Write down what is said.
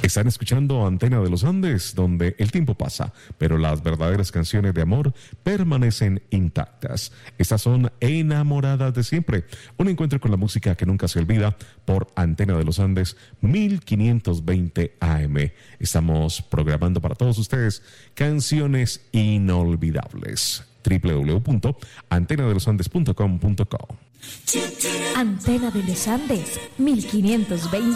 Están escuchando Antena de los Andes, donde el tiempo pasa, pero las verdaderas canciones de amor permanecen intactas. Estas son Enamoradas de Siempre, un encuentro con la música que nunca se olvida por Antena de los Andes 1520 AM. Estamos programando para todos ustedes canciones inolvidables. www.antenadelosandes.com.co. Antena de los Andes 1520